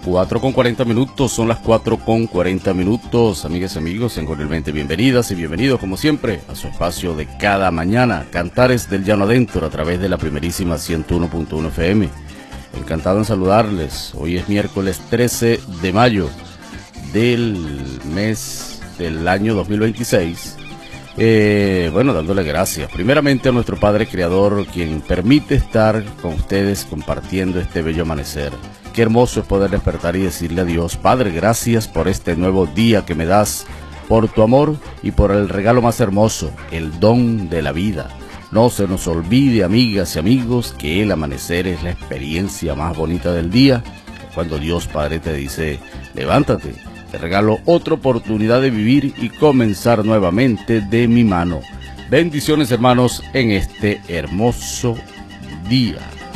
4:40, son las 4:40. Amigas y amigos, sean cordialmente bienvenidas y bienvenidos, como siempre, a su espacio de cada mañana, Cantares del Llano Adentro, a través de la primerísima 101.1 FM. Encantado en saludarles. Hoy es miércoles 13 de mayo del mes del año 2026. Dándole gracias primeramente a nuestro Padre Creador, quien permite estar con ustedes compartiendo este bello amanecer. Qué hermoso es poder despertar y decirle a Dios: Padre, gracias por este nuevo día que me das, por tu amor y por el regalo más hermoso, el don de la vida. No se nos olvide, amigas y amigos, que el amanecer es la experiencia más bonita del día. Cuando Dios Padre te dice: levántate, te regalo otra oportunidad de vivir y comenzar nuevamente de mi mano. Bendiciones, hermanos, en este hermoso día.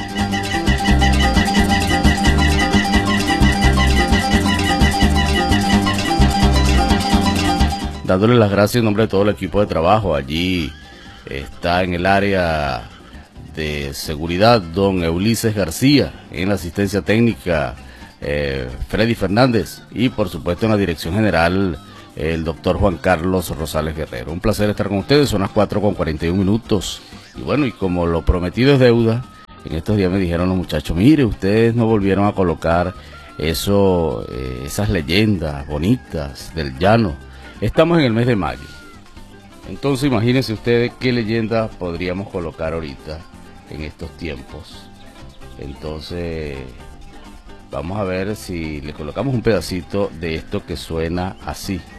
Dándole las gracias en nombre de todo el equipo de trabajo. Allí está en el área de seguridad don Ulises García, en la asistencia técnica Freddy Fernández y por supuesto en la dirección general el doctor Juan Carlos Rosales Guerrero. Un placer estar con ustedes, son las 4:41. Y bueno, y como lo prometido es deuda, en estos días me dijeron los muchachos: mire, ustedes no volvieron a colocar esas leyendas bonitas del llano. Estamos en el mes de mayo, entonces imagínense ustedes qué leyenda podríamos colocar ahorita en estos tiempos. Entonces vamos a ver si le colocamos un pedacito de esto que suena así.